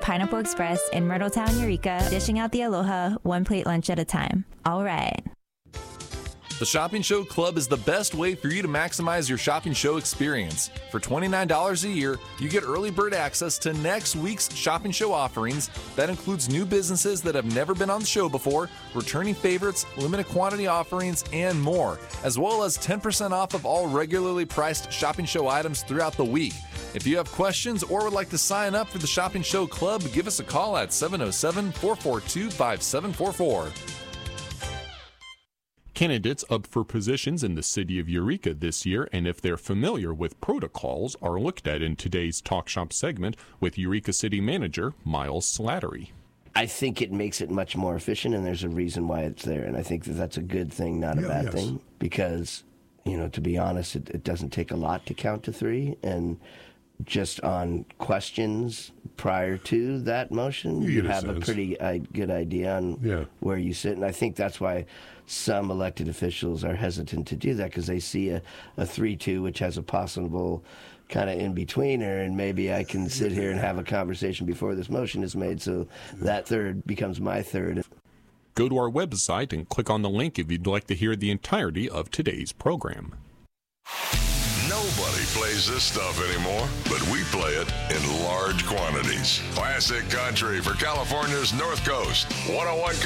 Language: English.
Pineapple Express in Myrtletown, Eureka, dishing out the aloha one plate lunch at a time. All right. The Shopping Show Club is the best way for you to maximize your shopping show experience. For $29 a year, you get early bird access to next week's shopping show offerings. That includes new businesses that have never been on the show before, returning favorites, limited quantity offerings, and more, as well as 10% off of all regularly priced shopping show items throughout the week. If you have questions or would like to sign up for the Shopping Show Club, give us a call at 707-442-5744. Candidates up for positions in the city of Eureka this year, and if they're familiar with protocols, are looked at in today's Talk Shop segment with Eureka City Manager Miles Slattery. I think it makes it much more efficient, and there's a reason why it's there. And I think that that's a good thing, not a bad thing, because, to be honest, it doesn't take a lot to count to three. And just on questions prior to that motion, you have a pretty good idea on where you sit. And I think that's why some elected officials are hesitant to do that, because they see a 3-2, which has a possible kind of in-betweener, and maybe I can sit here and have a conversation before this motion is made, so that third becomes my third. Go to our website and click on the link if you'd like to hear the entirety of today's program. Nobody plays this stuff anymore, but we play it in large quantities. Classic country for California's North Coast. 101